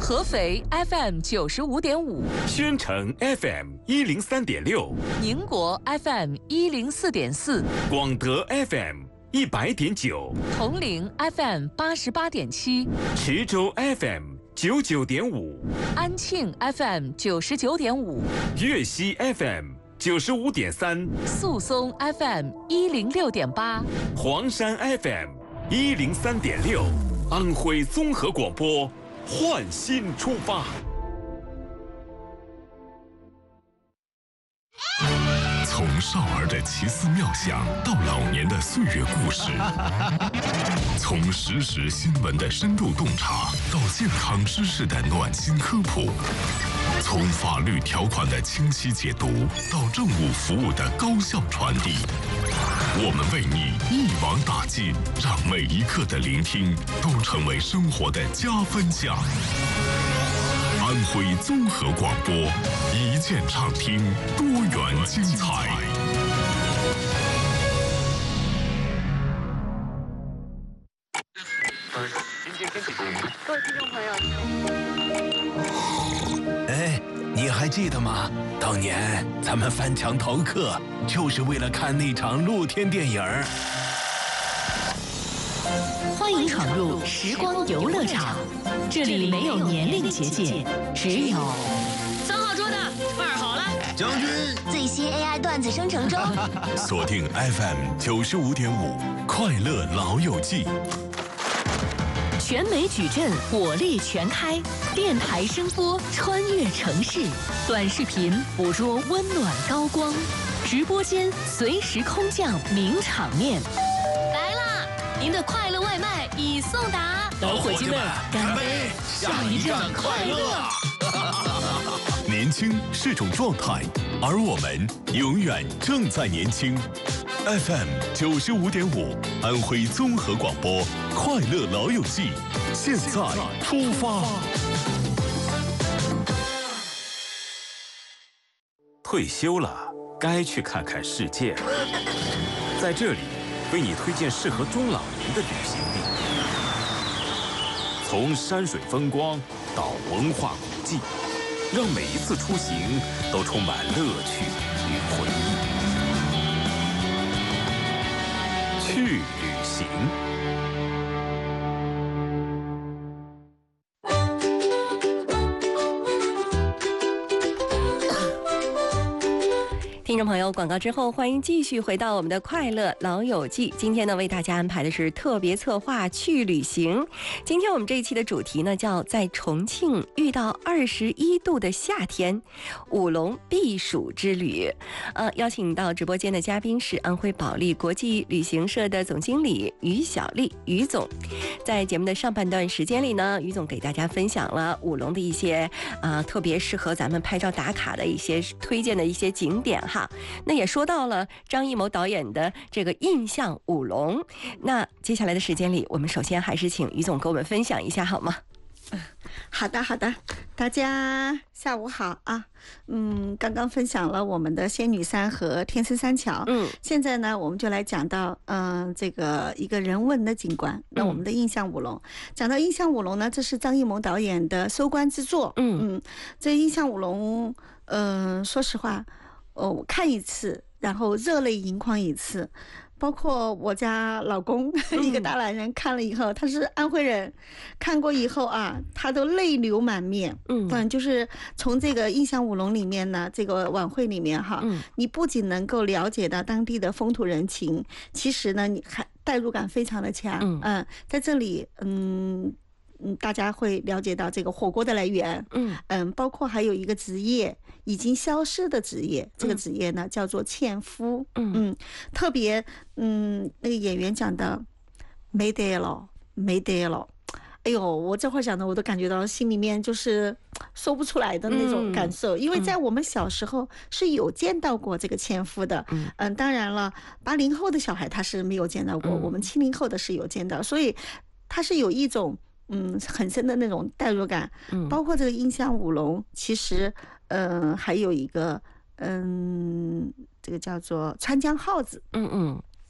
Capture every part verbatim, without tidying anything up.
合肥 F M 九十五点五， 宣城 F M 一零三点六， 宁国 F M 一零四点四， 广德 F M 一百点九， 铜陵 F M 八十八点七， 池州 F M 九九点五， 安庆 F M 九十九点五， 粤西 F M 九十五点三， 宿松 F M 一零六点八， 黄山 F M 一零三点六，安徽综合广播，焕新出发。 从少儿的奇思妙想到老年的岁月故事，从实时新闻的深度洞察到健康知识的暖心科普，从法律条款的清晰解读到政务服务的高效传递，我们为你一网打尽，让每一刻的聆听都成为生活的加分项。安徽综合广播，一键畅听，多元精彩。 各位听众朋友， 哎，你还记得吗？当年咱们翻墙逃课，就是为了看那场露天电影儿。 欢迎闯入时光游乐场，这里没有年龄结界，只有三号桌的二好了， 将军最新 A I 段子生成中。 锁定 F M 九十五点五，快乐老友记。 全美矩阵火力全开，电台声波穿越城市，短视频捕捉温暖高光，直播间随时空降名场面。 来啦！您的快乐外卖已送达， 老伙计们，干杯！下一站快乐！ 年轻是种状态，而我们永远正在年轻。F M 九十五点五，安徽综合广播，快乐老友记，现在出发。 退休了，该去看看世界了。在这里，为你推荐适合中老年的旅行地，从山水风光到文化古迹，让每一次出行都充满乐趣与回忆。去旅行。 听众朋友，广告之后，欢迎继续回到我们的快乐老友记。今天呢，为大家安排的是特别策划去旅行。今天我们这一期的主题呢，叫在重庆遇到二十一度的夏天，舞龙避暑之旅。呃，邀请到直播间的嘉宾是安徽保利国际旅行社的总经理于小丽，于总。在节目的上半段时间里呢，于总给大家分享了舞龙的一些啊、呃、特别适合咱们拍照打卡的一些推荐的一些景点哈。那也说到了张艺谋导演的这个印象舞龙，那接下来的时间里，我们首先还是请于总给我们分享一下好吗？ 好的好的，大家下午好啊。嗯，刚刚分享了我们的仙女山和天生三桥，嗯，现在呢我们就来讲到嗯、呃、这个一个人文的景观，那我们的印象舞龙。讲到印象舞龙呢，这是张艺谋导演的收官之作，嗯嗯，这印象舞龙，嗯、呃，说实话。哦，我看一次，然后热泪盈眶一次，包括我家老公、嗯、一个大男人看了以后，他是安徽人，看过以后啊，他都泪流满面。嗯，嗯就是从这个印象舞龙里面呢，这个晚会里面哈，嗯、你不仅能够了解到当地的风土人情，其实呢，你还代入感非常的强。嗯嗯，在这里，嗯。嗯，大家会了解到这个火锅的来源，嗯嗯，包括还有一个职业已经消失的职业，这个职业呢叫做纤夫，嗯嗯，特别嗯那个演员讲的没得了，没得了，哎呦，我这话讲的我都感觉到心里面就是说不出来的那种感受，嗯、因为在我们小时候是有见到过这个纤夫的，嗯嗯，当然了，八零后的小孩他是没有见到过，嗯、我们七零后的是有见到，所以他是有一种。嗯，很深的那种代入感，嗯，包括这个印象舞龙，其实，嗯、呃，还有一个，嗯，这个叫做川江号子，嗯嗯，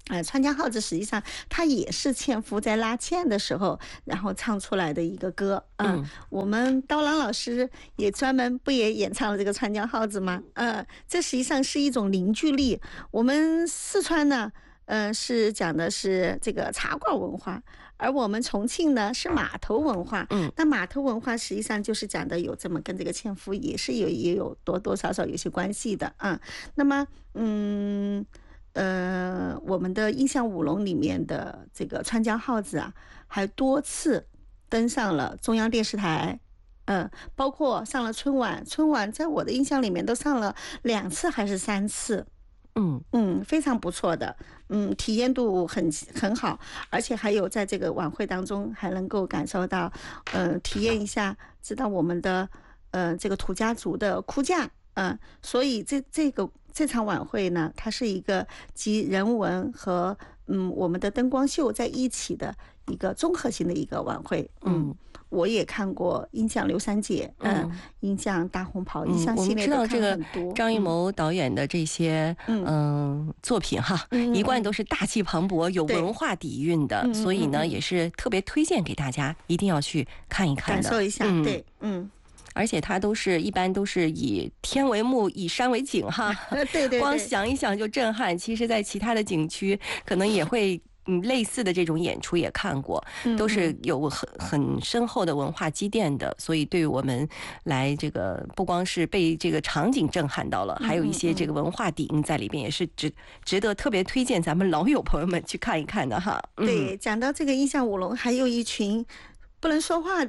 呃，川江号子实际上它也是纤夫在拉纤的时候，然后唱出来的一个歌。嗯，嗯我们刀郎老师也专门不也演唱了这个川江号子吗？呃，这实际上是一种凝聚力。我们四川呢，嗯、呃，是讲的是这个茶馆文化。而我们重庆呢是码头文化，嗯，那码头文化实际上就是讲的有这么跟这个纤夫也是有也有多多少少有些关系的啊、嗯。那么，嗯。呃，我们的印象舞龙里面的这个川江号子啊，还多次登上了中央电视台，嗯，包括上了春晚，春晚在我的印象里面都上了两次还是三次，嗯嗯，非常不错的，嗯，体验度很很好，而且还有在这个晚会当中还能够感受到，呃，体验一下，知道我们的呃这个土家族的哭嫁，嗯，所以这这个。这场晚会呢，它是一个集人文和嗯我们的灯光秀在一起的一个综合性的一个晚会。嗯，我也看过《音像刘三姐》，嗯，《音像大红袍》，音像系列都看很多。 我们知道这个张艺谋导演的这些嗯、呃、作品哈，嗯、一贯都是大气磅礴、有文化底蕴的，所以呢，也是特别推荐给大家，一定要去看一看的， 感受一下。嗯、对，嗯。 而且它都是一般都是以天为幕，以山为景哈。 对 对, 对， 光想一想就震撼。其实，在其他的景区可能也会嗯类似的这种演出也看过，都是有很很深厚的文化积淀的。所以，对于我们来这个不光是被这个场景震撼到了，还有一些这个文化底蕴在里边，也是值值得特别推荐咱们老友朋友们去看一看的哈。 对，讲到这个印象舞龙，还有一群不能说话